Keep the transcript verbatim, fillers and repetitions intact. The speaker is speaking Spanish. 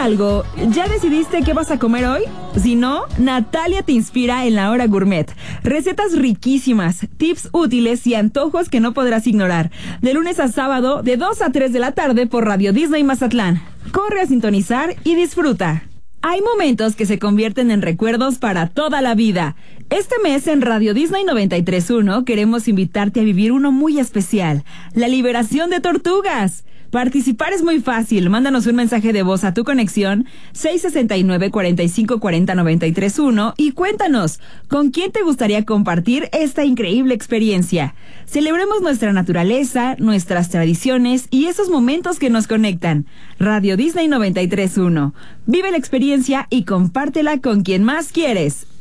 algo, ¿ya decidiste qué vas a comer hoy? Si no, Natalia te inspira en La Hora Gourmet. Recetas riquísimas, tips útiles y antojos que no podrás ignorar. De lunes a sábado, de dos a tres de la tarde por Radio Disney Mazatlán. Corre a sintonizar y disfruta. Hay momentos que se convierten en recuerdos para toda la vida. Este mes en Radio Disney noventa y tres punto uno queremos invitarte a vivir uno muy especial, la liberación de tortugas. Participar es muy fácil. Mándanos un mensaje de voz a tu conexión seis seis nueve, cuatro cinco cuatro cero, nueve tres uno y cuéntanos con quién te gustaría compartir esta increíble experiencia. Celebremos nuestra naturaleza, nuestras tradiciones y esos momentos que nos conectan. Radio Disney noventa y tres punto uno. Vive la experiencia y compártela con quien más quieres.